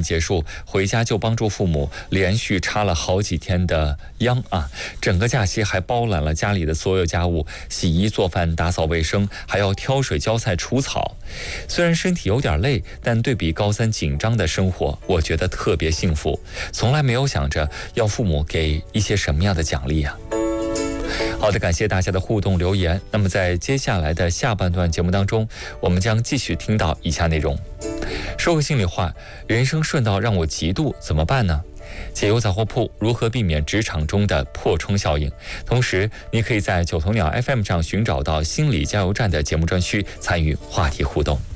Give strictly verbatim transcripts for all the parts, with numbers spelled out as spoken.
结束，回家就帮助父母连续插了好几天的秧啊，整个假期还包揽了家里的所有家务，洗衣做饭打扫卫生，还要挑水浇菜除草。虽然身体有点累，但对比高三紧张的生活，我觉得特别幸福，从来没有想着要父母给一些什么样的奖励啊。好的，感谢大家的互动留言。那么在接下来的下半段节目当中，我们将继续听到以下内容。说个心里话，人生顺到让我嫉妒怎么办呢？解忧杂货铺如何避免职场中的破窗效应？同时你可以在九头鸟 F M 上寻找到心理加油站的节目专区，参与话题互动。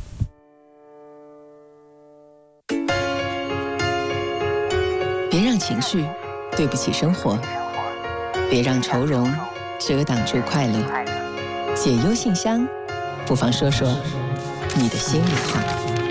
别让情绪对不起生活，别让愁容遮挡住快乐。解忧信箱，不妨说说你的心里话。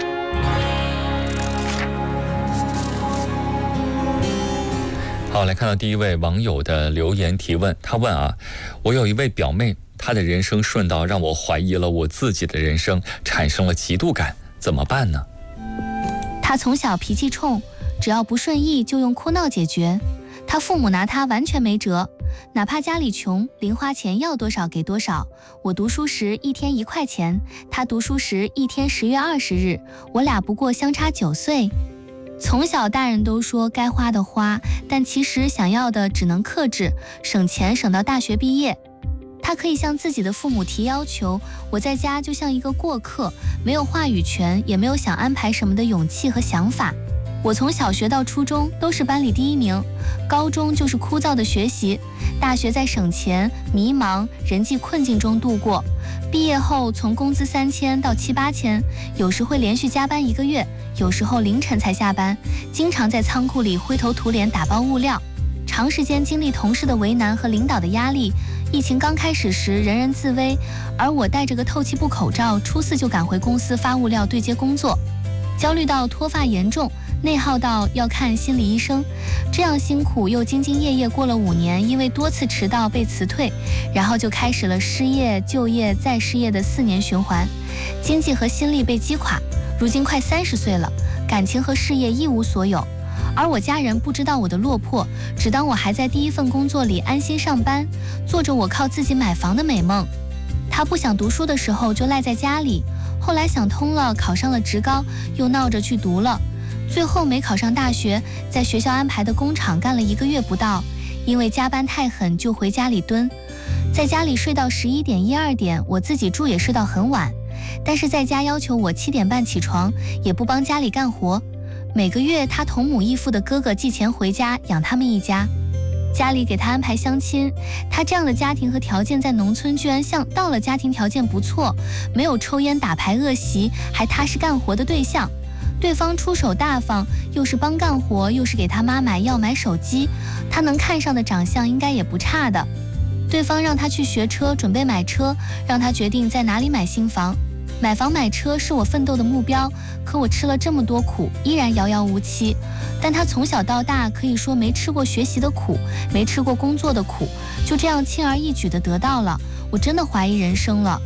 好，来看到第一位网友的留言提问，他问啊，我有一位表妹，她的人生顺到让我怀疑了我自己的人生，产生了嫉妒感，怎么办呢？ 她从小脾气冲，只要不顺意就用哭闹解决，她父母拿她完全没辙，哪怕家里穷，零花钱要多少给多少。我读书时一天一块钱，她读书时一天十月二十日，我俩不过相差九岁。从小大人都说该花的花，但其实想要的只能克制，省钱省到大学毕业。他可以向自己的父母提要求，我在家就像一个过客，没有话语权，也没有想安排什么的勇气和想法。我从小学到初中都是班里第一名，高中就是枯燥的学习，大学在省钱、迷茫、人际困境中度过。毕业后从工资三千到七八千，有时会连续加班一个月，有时候凌晨才下班，经常在仓库里灰头土脸打包物料，长时间经历同事的为难和领导的压力。疫情刚开始时人人自危，而我戴着个透气布口罩，初四就赶回公司发物料对接工作，焦虑到脱发严重，内耗到要看心理医生，这样辛苦又兢兢业业过了五年，因为多次迟到被辞退，然后就开始了失业、就业再失业的四年循环，经济和心力被击垮。如今快三十岁了，感情和事业一无所有，而我家人不知道我的落魄，只当我还在第一份工作里安心上班，做着我靠自己买房的美梦。他不想读书的时候就赖在家里，后来想通了，考上了职高，又闹着去读了，最后没考上大学，在学校安排的工厂干了一个月不到，因为加班太狠就回家里蹲，在家里睡到十一点一二点，我自己住也睡到很晚，但是在家要求我七点半起床，也不帮家里干活。每个月他同母异父的哥哥寄钱回家养他们一家，家里给他安排相亲，他这样的家庭和条件在农村居然像到了家庭条件不错，没有抽烟打牌恶习，还踏实干活的对象。对方出手大方，又是帮干活，又是给他妈买药买手机，他能看上的长相应该也不差的。对方让他去学车，准备买车，让他决定在哪里买新房。买房买车是我奋斗的目标，可我吃了这么多苦，依然遥遥无期。但他从小到大可以说没吃过学习的苦，没吃过工作的苦，就这样轻而易举地得到了，我真的怀疑人生了。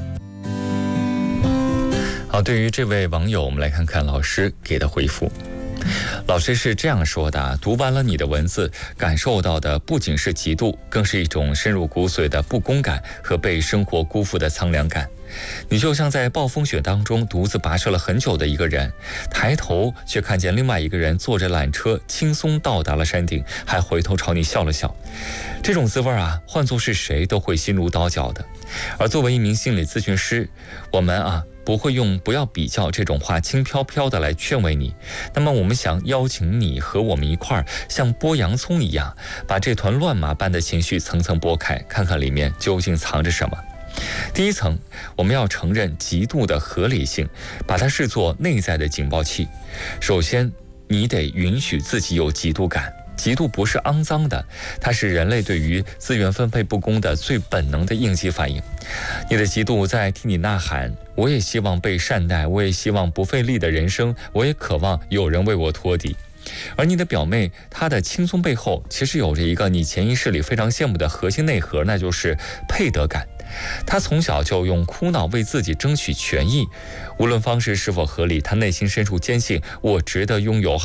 好，对于这位网友，我们来看看老师给的回复。老师是这样说的，读完了你的文字，感受到的不仅是嫉妒，更是一种深入骨髓的不公感和被生活辜负的苍凉感。你就像在暴风雪当中独自跋涉了很久的一个人，抬头却看见另外一个人坐着缆车轻松到达了山顶，还回头朝你笑了笑。这种滋味啊，换作是谁都会心如刀绞的。而作为一名心理咨询师，我们啊不会用不要比较这种话轻飘飘的来劝慰你，那么我们想邀请你和我们一块儿像剥洋葱一样，把这团乱麻般的情绪层层剥开，看看里面究竟藏着什么。第一层，我们要承认嫉妒的合理性，把它视作内在的警报器。首先，你得允许自己有嫉妒感。嫉妒不是肮脏的，它是人类对于资源分配不公的最本能的应激反应。你的嫉妒在替你呐喊，我也希望被善待，我也希望不费力的人生，我也渴望有人为我托底。而你的表妹，她的轻松背后其实有着一个你潜意识里非常羡慕的核心内核，那就是配得感。她从小就用哭闹为自己争取权益，无论方式是否合理，她内心深处坚信我值得拥有